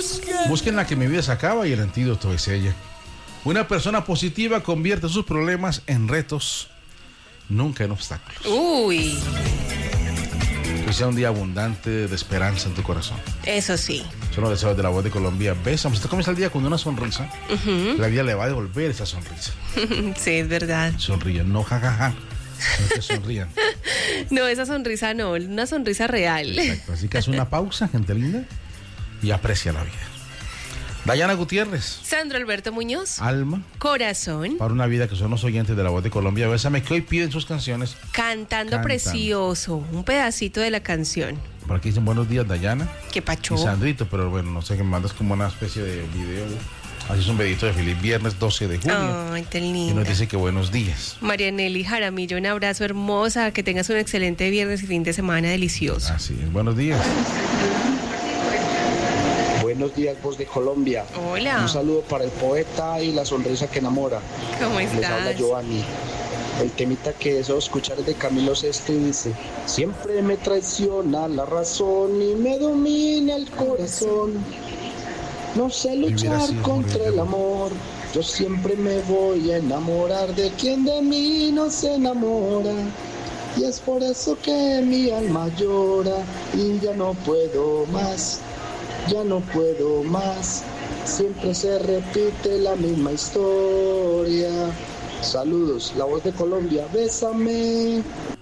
Busquen la que mi vida se acaba y el antídoto es ella. Una persona positiva convierte sus problemas en retos, nunca en obstáculos. Uy. Que sea un día abundante de esperanza en tu corazón. Eso sí. Son los deseos de La Voz de Colombia. Bésame. Usted comienza el día con una sonrisa. La vida le va a devolver esa sonrisa. Sí, es verdad. Sonríen, no jajaja. No que sonrían. No, esa sonrisa no, una sonrisa real. Exacto. Así que hace una pausa, gente linda, y aprecia la vida. Dayana Gutiérrez. Sandro Alberto Muñoz. Alma. Corazón. Para una vida, que son los oyentes de La Voz de Colombia. Bésame, que hoy piden sus canciones. Cantando precioso. Un pedacito de la canción. Por aquí dicen buenos días, Dayana. Qué pacho. Y Sandrito, pero bueno, no sé, que me mandas como una especie de video. Así es un videito de feliz viernes 12 de junio. Ay, tan linda. Y nos dice que buenos días. María Nelly Jaramillo, un abrazo hermosa. Que tengas un excelente viernes y fin de semana delicioso. Así es, buenos días. Buenos días, Voz de Colombia. Hola. Un saludo para el poeta y la sonrisa que enamora. ¿Cómo estás? Les habla Giovanni. El temita que deseo escuchar es de Camilo Sesto y dice: siempre me traiciona la razón y me domina el corazón. No sé luchar contra el amor. Yo siempre me voy a enamorar de quien de mí no se enamora. Y es por eso que mi alma llora y ya no puedo más. Ya no puedo más, siempre se repite la misma historia. Saludos, La Voz de Colombia, bésame.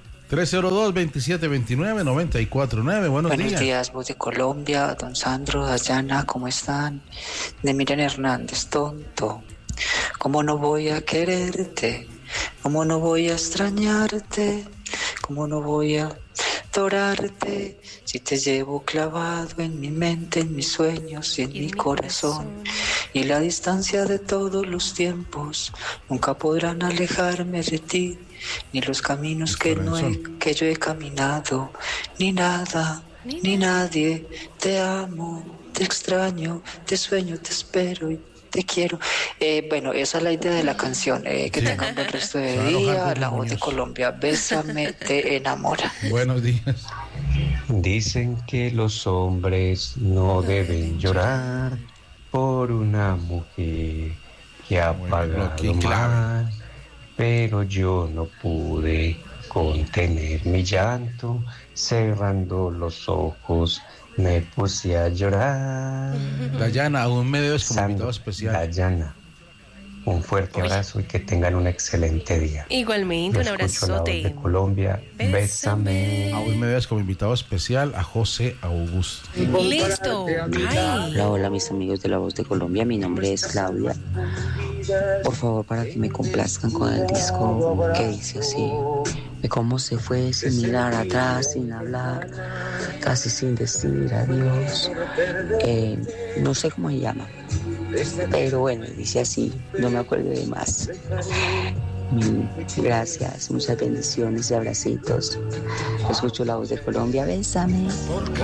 302-2729-949, buenos días. Buenos días, Voz de Colombia, don Sandro, Dayana, ¿cómo están? De Miriam Hernández, tonto. ¿Cómo no voy a quererte? ¿Cómo no voy a extrañarte? ¿Cómo no voy a adorarte? Si te llevo clavado en mi mente, en mis sueños y en mi corazón. Y la distancia de todos los tiempos nunca podrán alejarme de ti, ni los caminos que yo he caminado, ni nada, ni nadie. Te amo, te extraño, te sueño, te espero y te quiero. Bueno, esa es la idea de la canción. Que tengan un buen resto de día. La Voz de Colombia, bésame, te enamora. Buenos días. Dicen que los hombres no deben llorar por una mujer que ha pagado más, pero yo no pude contener mi llanto, cerrando los ojos me puse a llorar. Dayana, aún me debes como invitado especial. Dayana, un fuerte abrazo y que tengan un excelente día. Igualmente, un abrazote. La Voz de Colombia, bésame. Aún me debes como invitado especial a José Augusto. Listo. Ay. Hola, mis amigos de La Voz de Colombia, mi nombre es Claudia. Por favor, para que me complazcan con el disco que dice así: de cómo se fue sin mirar atrás, sin hablar, casi sin decir adiós. No sé cómo se llama, pero bueno, dice así, no me acuerdo de más. Gracias, muchas bendiciones y abracitos. Escucho La Voz de Colombia, bésame.